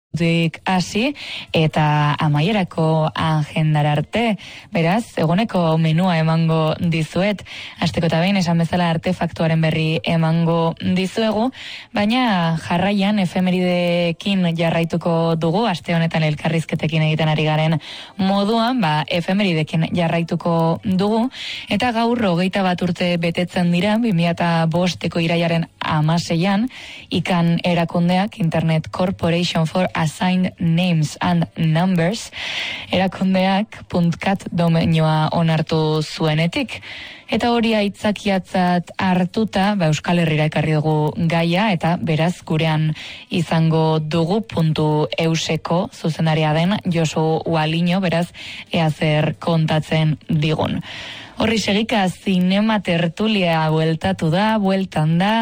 hasi eta amaierako agendara arte. Beraz, eguneko menua emango dizuet. Hasteko eta behin esan bezala artefaktuaren berri emango dizuegu, baina jarraian efemeridekin jarraituko dugu, aste honetan elkarrizketekin egiten ari garen moduan, efemeridekin jarraituko dugu, eta gaur 21 urte betetzen dira, 2005 irailaren 16an, ICANN erakundeak, Internet Corporation for Assigned Names and Numbers, erakundeak .cat domenioa onartu zuenetik. Eta hori aitzakiatzat hartuta, Euskal Herrira ekarri dugu gaia, eta beraz gurean izango dugu .euseko zuzendaria den Josu Ualiño, beraz ea zer kontatzen digun. Horri segika zinema tertulia bueltan da,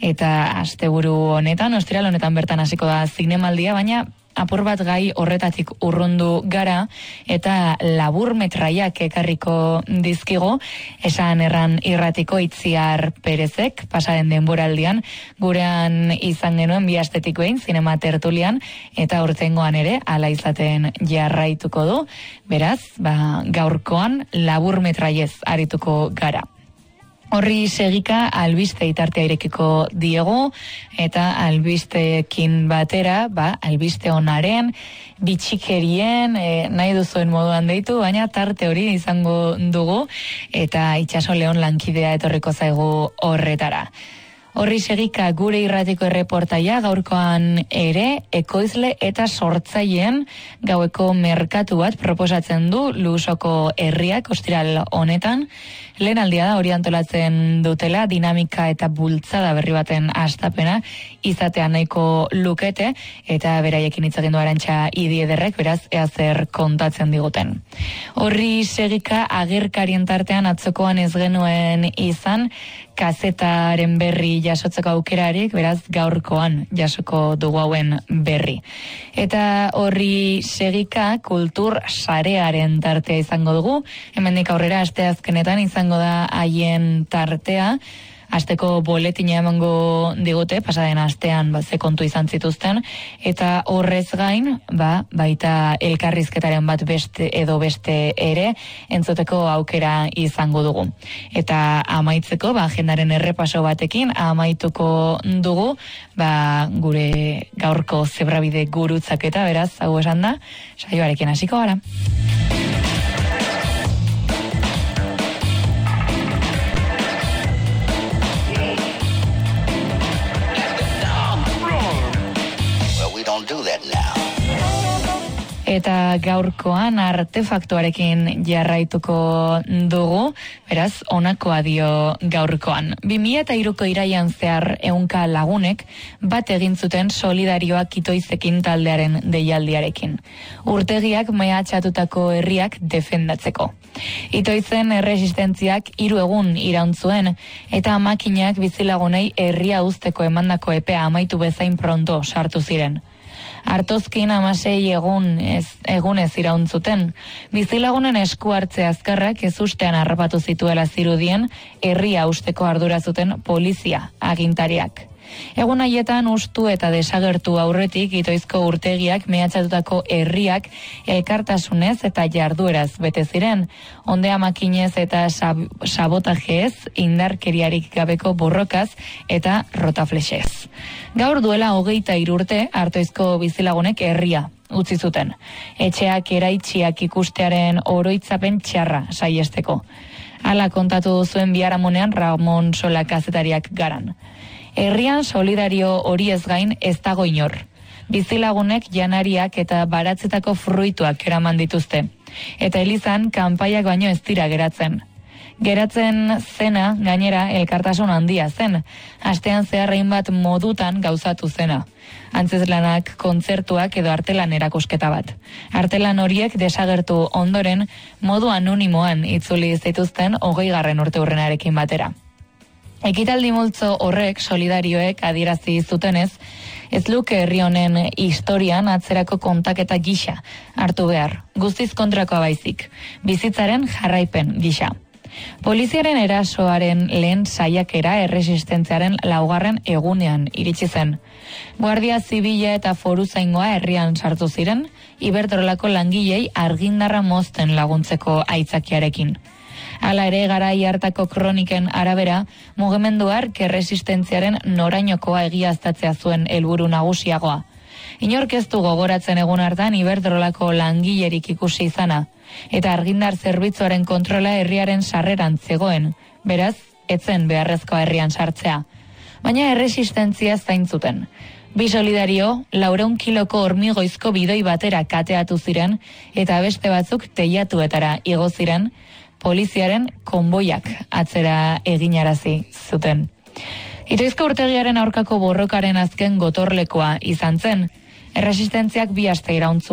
eta asteburu honetan, ostiral honetan bertan hasiko da zinemaldia, baina apur bat gai horretatik urrundu gara, eta laburmetraiak ekarriko dizkigo, esan erran irratiko Itziar Perezek, pasaren denboraldian, gurean izan genuen bi astetikoen zinema tertulian, eta urtengoan ere, ala izaten jarraituko du, beraz, gaurkoan laburmetraiez arituko gara. Horri segika albiste itartea irekiko diegu, eta albisteekin batera, albiste onaren, bitxikerien, nahi duzuen moduan deitu, baina tarte hori izango dugu, eta Itxaso Leon lankidea etorriko zaigu horretara. Horri segika gure irratiko erreportaia gaurkoan ere ekoizle eta sortzaileen gaueko merkatu bat proposatzen du Lusoko herriak ostiral honetan. Lehen aldia da hori antolatzen dutela, dinamika eta bultzada berri baten hastapena izatea nahiko lukete, eta beraiekin hitz egin du Arantxa Idiederrek, beraz ea zer kontatzen diguten. Horri segika agerkarien tartean atzokoan ez genuen izan kazetaren berri jasotzeko aukerarik, beraz gaurkoan jasoko dugu hauen berri. Eta horri segika kultur sarearen tartea izango dugu, hemendik aurrera asteazkenetan izango da haien tartea, asteko boletina emango digute, pasaden astean ze kontu izan zituzten, eta horrez gain, baita elkarrizketaren bat beste ere entzuteko aukera izango dugu. Eta amaitzeko, agendaren errepaso batekin, amaituko dugu, gure gaurko zebrabide gurutzak eta beraz, hau esan da, saioarekin hasiko gara. Eta gaurkoan artefaktuarekin jarraituko dugu, beraz, honakoa dio gaurkoan. 2003ko iraian zehar 100 lagunek bat egin zuten solidarioak Itoizekin taldearen deialdiarekin. Urtegiak mehatxatutako herriak defendatzeko. Itoizen erresistentziak 3 egun iraun zuen, eta makinak bizilagunei herria uzteko emandako epea amaitu bezain pronto sartu ziren. Artozkin 16 egunez irauntzuten. Bizilagunen esku hartze azkarrak ezustean harrapatu zituela zirudien herria usteko ardura zuten polizia agintariak. Egun haietan ustu eta desagertu aurretik Itoizko urtegiak mehatxatutako herriak elkartasunez eta jardueraz bete ziren, ondea makinez eta sabotajez, indarkeriarik gabeko borrokaz eta rotaflexez. Gaur duela 23 urte Artoizko bizilagunek herria utzi zuten. Etxeak eraitziak ikustearen oroitzapen txarra saiesteko. Hala kontatu zuen biharamunean Ramon Sola kazetariak garan. Herrian solidario hori ez gain ez dago inor. Bizilagunek janariak eta baratzetako fruituak eraman dituzte. Eta elizan kanpaiak baino ez dira geratzen. Geratzen zena, gainera, elkartasun handia zen. Astean zeharrein bat modutan gauzatu zena. Antzeslanak, kontzertuak edo artelan erakusketa bat. Artelan horiek desagertu ondoren modu anonimoan itzuli zituzten 20. urteurrenarekin batera. Ekitaldi multzo horrek solidarioek adierazi zutenez, ez luke herri honen historian atzerako kontaketa gisa hartu behar, guztiz kontrakoa baizik, bizitzaren jarraipen gisa. Poliziaren erasoaren lehen saiakera erresistentziaren 4. egunean iritsi zen. Guardia Zibila eta Foruzaingoa herrian sartu ziren, Iberdrolako langilei argindarra mozten laguntzeko aitzakiarekin. Hala ere, garai hartako kroniken arabera, mugimendu hark erresistentziaren norainokoa egiaztatzea zuen helburu nagusiagoa. Inork ez du gogoratzen egun hartan Iberdrolako langilerik ikusi izana, eta argindar zerbitzuaren kontrola herriaren sarreran zegoen, beraz, etzen beharrezkoa herrian sartzea. Baina erresistentzia zaintzuten. 2 solidario, 400 kiloko hormigoizko bidoi batera kateatu ziren, eta beste batzuk teilatuetara igo ziren, poliziaren konboiak atzera eginarazi zuten. Iriozko urtegiaren aurkako borrokaren azken gotorlekoa izan zen, erresistentziak 2 aste iraun zuen.